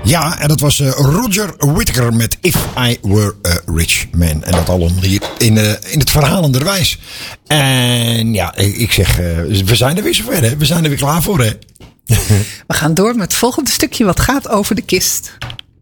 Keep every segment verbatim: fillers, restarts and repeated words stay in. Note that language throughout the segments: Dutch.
Ja, en dat was uh, Roger Whittaker met If I Were a Rich Man. En dat allemaal hier in, uh, in het verhalenderwijs. En ja, ik zeg, uh, we zijn er weer zover, hè? We zijn er weer klaar voor, hè? We gaan door met het volgende stukje wat gaat over de kist.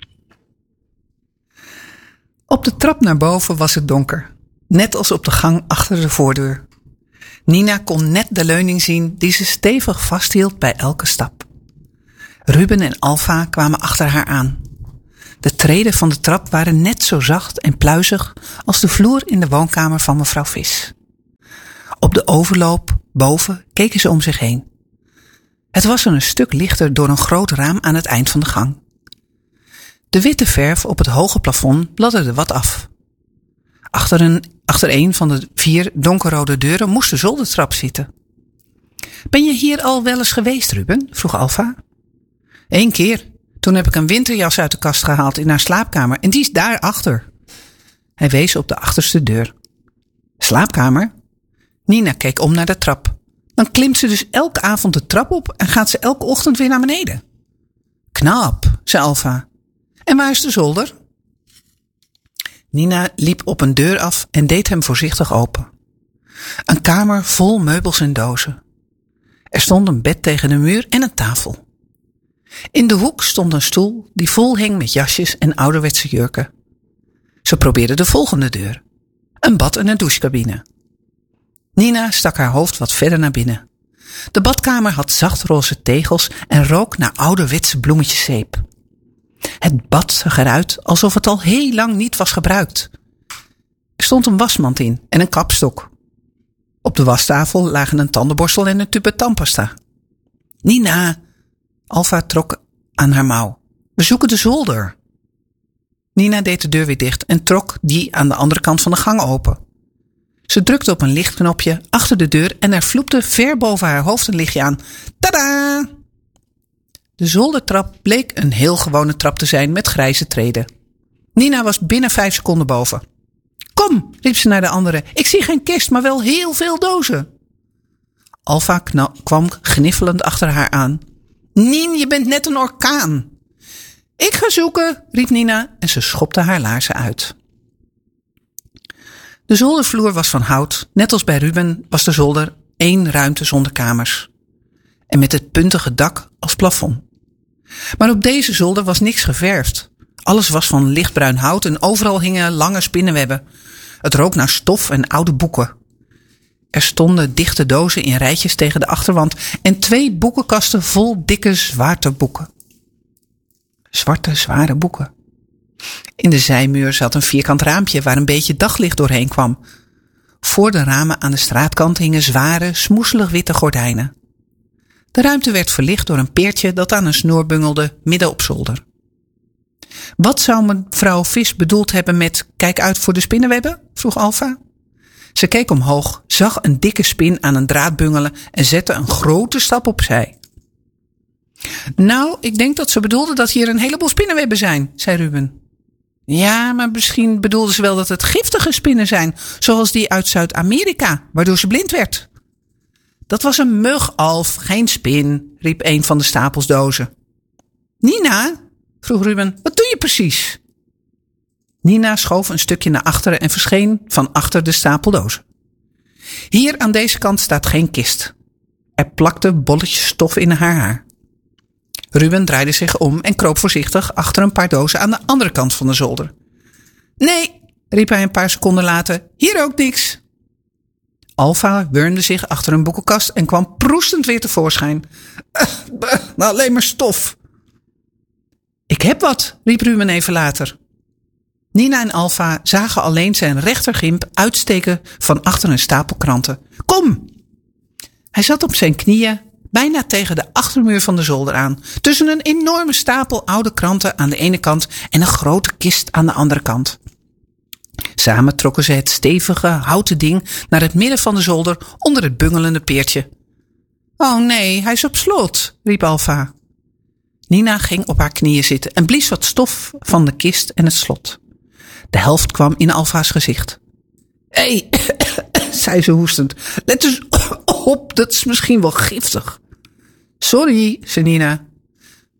Op de trap naar boven was het donker. Net als op de gang achter de voordeur. Nina kon net de leuning zien die ze stevig vasthield bij elke stap. Ruben en Alfa kwamen achter haar aan. De treden van de trap waren net zo zacht en pluizig als de vloer in de woonkamer van mevrouw Vis. Op de overloop boven keken ze om zich heen. Het was er een stuk lichter door een groot raam aan het eind van de gang. De witte verf op het hoge plafond bladderde wat af. Achter een, achter een van de vier donkerrode deuren moest de zoldertrap zitten. Ben je hier al wel eens geweest, Ruben? Vroeg Alfa. Eén keer. Toen heb ik een winterjas uit de kast gehaald in haar slaapkamer en die is daarachter. Hij wees op de achterste deur. Slaapkamer? Nina keek om naar de trap. Dan klimt ze dus elke avond de trap op en gaat ze elke ochtend weer naar beneden. Knap, zei Alfa. En waar is de zolder? Nina liep op een deur af en deed hem voorzichtig open. Een kamer vol meubels en dozen. Er stond een bed tegen de muur en een tafel. In de hoek stond een stoel die vol hing met jasjes en ouderwetse jurken. Ze probeerde de volgende deur. Een bad en een douchecabine. Nina stak haar hoofd wat verder naar binnen. De badkamer had zachtroze tegels en rook naar ouderwetse bloemetjeszeep. Het bad zag eruit alsof het al heel lang niet was gebruikt. Er stond een wasmand in en een kapstok. Op de wastafel lagen een tandenborstel en een tube tandpasta. Nina, Alfa trok aan haar mouw. We zoeken de zolder. Nina deed de deur weer dicht en trok die aan de andere kant van de gang open. Ze drukte op een lichtknopje achter de deur en er vloepte ver boven haar hoofd een lichtje aan. Tadaa! De zoldertrap bleek een heel gewone trap te zijn met grijze treden. Nina was binnen vijf seconden boven. Kom, riep ze naar de anderen. Ik zie geen kist, maar wel heel veel dozen. Alfa kna- kwam gniffelend achter haar aan. Nien, je bent net een orkaan. Ik ga zoeken, riep Nina en ze schopte haar laarzen uit. De zoldervloer was van hout. Net als bij Ruben was de zolder één ruimte zonder kamers. En met het puntige dak als plafond. Maar op deze zolder was niks geverfd. Alles was van lichtbruin hout en overal hingen lange spinnenwebben. Het rook naar stof en oude boeken. Er stonden dichte dozen in rijtjes tegen de achterwand en twee boekenkasten vol dikke zwarte boeken. Zwarte, zware boeken. In de zijmuur zat een vierkant raampje waar een beetje daglicht doorheen kwam. Voor de ramen aan de straatkant hingen zware, smoeselig witte gordijnen. De ruimte werd verlicht door een peertje dat aan een snoer bungelde midden op zolder. Wat zou mevrouw Vis bedoeld hebben met kijk uit voor de spinnenwebben? Vroeg Alfa. Ze keek omhoog, zag een dikke spin aan een draad bungelen en zette een grote stap opzij. Nou, ik denk dat ze bedoelde dat hier een heleboel spinnenwebben zijn, zei Ruben. Ja, maar misschien bedoelde ze wel dat het giftige spinnen zijn, zoals die uit Zuid-Amerika, waardoor ze blind werd. Dat was een mug, Alf, geen spin, riep een van de stapels dozen. Nina, vroeg Ruben, wat doe je precies? Nina schoof een stukje naar achteren en verscheen van achter de stapel dozen. Hier aan deze kant staat geen kist. Er plakte bolletjes stof in haar haar. Ruben draaide zich om en kroop voorzichtig achter een paar dozen aan de andere kant van de zolder. Nee, riep hij een paar seconden later, hier ook niks. Alfa wurmde zich achter een boekenkast en kwam proestend weer tevoorschijn. Uh, nou, alleen maar stof. Ik heb wat, riep Ruben even later. Nina en Alfa zagen alleen zijn rechtergimp uitsteken van achter een stapel kranten. Kom! Hij zat op zijn knieën, bijna tegen de achtermuur van de zolder aan, tussen een enorme stapel oude kranten aan de ene kant en een grote kist aan de andere kant. Samen trokken ze het stevige, houten ding naar het midden van de zolder onder het bungelende peertje. Oh nee, hij is op slot, riep Alfa. Nina ging op haar knieën zitten en blies wat stof van de kist en het slot. De helft kwam in Alfa's gezicht. Hé, hey, zei ze hoestend, let eens op, dat is misschien wel giftig. Sorry, zei Nina.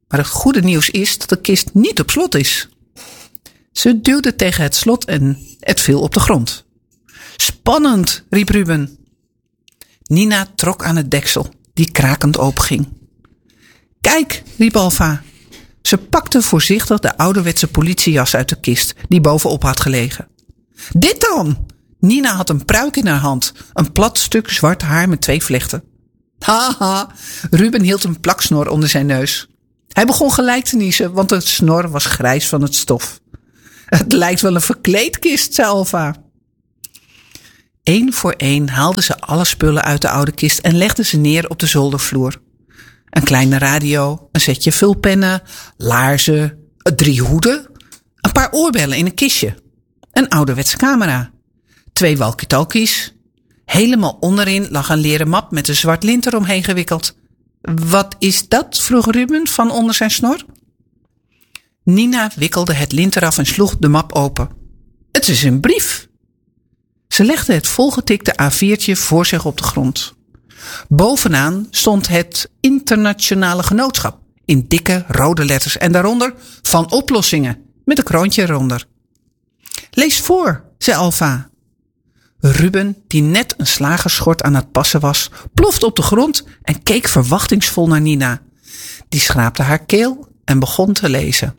Maar het goede nieuws is dat de kist niet op slot is. Ze duwde tegen het slot en het viel op de grond. Spannend, riep Ruben. Nina trok aan het deksel, die krakend openging. Kijk, riep Alfa. Ze pakte voorzichtig de ouderwetse politiejas uit de kist, die bovenop had gelegen. Dit dan! Nina had een pruik in haar hand, een plat stuk zwart haar met twee vlechten. Haha, Ruben hield een plaksnor onder zijn neus. Hij begon gelijk te niezen, want de snor was grijs van het stof. Het lijkt wel een verkleedkist, zei Alfa. Eén voor één haalden ze alle spullen uit de oude kist en legden ze neer op de zoldervloer. Een kleine radio, een setje vulpennen, laarzen, drie hoeden, een paar oorbellen in een kistje, een ouderwetse camera, twee walkie-talkies. Helemaal onderin lag een leren map met een zwart lint eromheen gewikkeld. Wat is dat? Vroeg Ruben van onder zijn snor. Nina wikkelde het lint eraf en sloeg de map open. Het is een brief. Ze legde het volgetikte A viertje voor zich op de grond. Bovenaan stond het internationale genootschap in dikke rode letters en daaronder van oplossingen met een kroontje eronder. Lees voor, zei Alfa. Ruben, die net een slagerschort aan het passen was, plofte op de grond en keek verwachtingsvol naar Nina. Die schraapte haar keel en begon te lezen.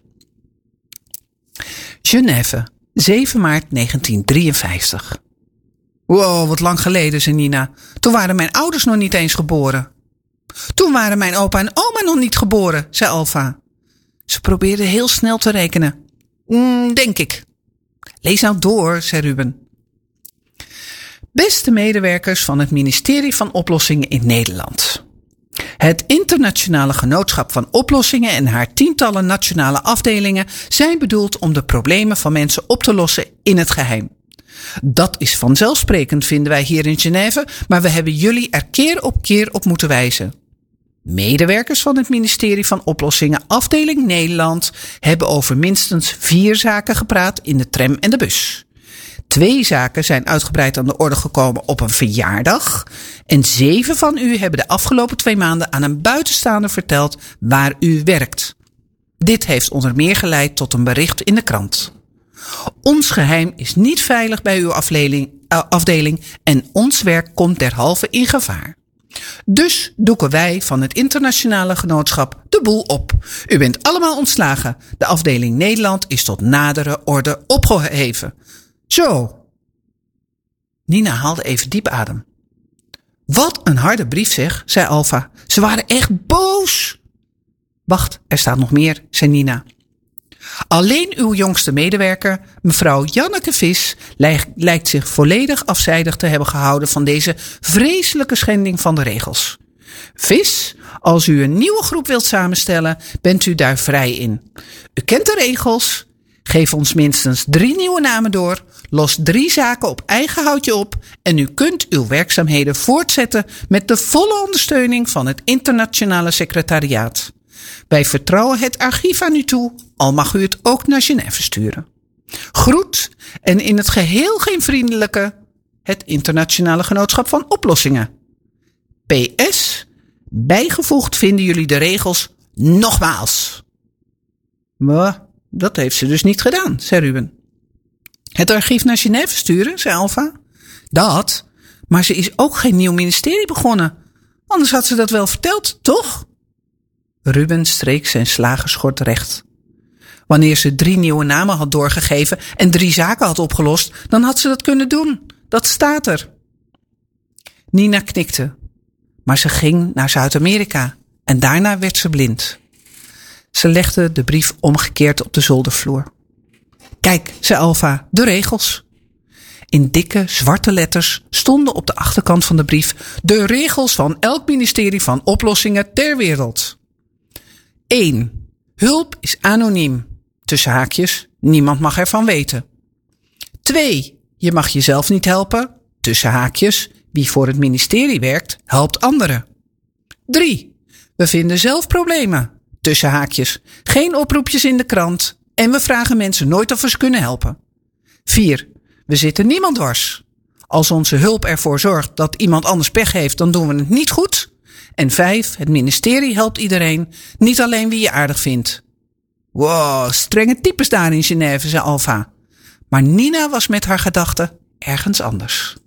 Genève, zeven maart negentien drieënvijftig. Wow, wat lang geleden, zei Nina. Toen waren mijn ouders nog niet eens geboren. Toen waren mijn opa en oma nog niet geboren, zei Alfa. Ze probeerde heel snel te rekenen. Mm, denk ik. Lees nou door, zei Ruben. Beste medewerkers van het ministerie van Oplossingen in Nederland. Het internationale genootschap van oplossingen en haar tientallen nationale afdelingen zijn bedoeld om de problemen van mensen op te lossen in het geheim. Dat is vanzelfsprekend, vinden wij hier in Genève, maar we hebben jullie er keer op keer op moeten wijzen. Medewerkers van het ministerie van Oplossingen afdeling Nederland hebben over minstens vier zaken gepraat in de tram en de bus. Twee zaken zijn uitgebreid aan de orde gekomen op een verjaardag. En zeven van u hebben de afgelopen twee maanden aan een buitenstaander verteld waar u werkt. Dit heeft onder meer geleid tot een bericht in de krant. Ons geheim is niet veilig bij uw afdeling, uh, afdeling en ons werk komt derhalve in gevaar. Dus doeken wij van het internationale genootschap de boel op. U bent allemaal ontslagen. De afdeling Nederland is tot nadere orde opgeheven. Zo. Nina haalde even diep adem. Wat een harde brief zeg, zei Alfa. Ze waren echt boos. Wacht, er staat nog meer, zei Nina. Alleen uw jongste medewerker, mevrouw Janneke Vis, lijkt zich volledig afzijdig te hebben gehouden van deze vreselijke schending van de regels. Vis, als u een nieuwe groep wilt samenstellen, bent u daar vrij in. U kent de regels. Geef ons minstens drie nieuwe namen door, los drie zaken op eigen houtje op en u kunt uw werkzaamheden voortzetten met de volle ondersteuning van het internationale secretariaat. Wij vertrouwen het archief aan u toe, al mag u het ook naar Genève sturen. Groet en in het geheel geen vriendelijke, het internationale genootschap van oplossingen. P S. Bijgevoegd vinden jullie de regels nogmaals. Maar dat heeft ze dus niet gedaan, zei Ruben. Het archief naar Genève sturen, zei Alfa. Dat, maar ze is ook geen nieuw ministerie begonnen. Anders had ze dat wel verteld, toch? Ruben streek zijn slagerschort recht. Wanneer ze drie nieuwe namen had doorgegeven en drie zaken had opgelost, dan had ze dat kunnen doen. Dat staat er. Nina knikte, maar ze ging naar Zuid-Amerika en daarna werd ze blind. Ze legde de brief omgekeerd op de zoldervloer. Kijk, zei Alfa, de regels. In dikke zwarte letters stonden op de achterkant van de brief de regels van elk ministerie van oplossingen ter wereld. één. Hulp is anoniem. Tussen haakjes, niemand mag ervan weten. twee. Je mag jezelf niet helpen. Tussen haakjes, wie voor het ministerie werkt, helpt anderen. drie. We vinden zelf problemen. Tussen haakjes, geen oproepjes in de krant en we vragen mensen nooit of we ze kunnen helpen. vier. We zitten niemand dwars. Als onze hulp ervoor zorgt dat iemand anders pech heeft, dan doen we het niet goed. En vijf, het ministerie helpt iedereen, niet alleen wie je aardig vindt. Wow, strenge types daar in Genève, zei Alpha. Maar Nina was met haar gedachten ergens anders.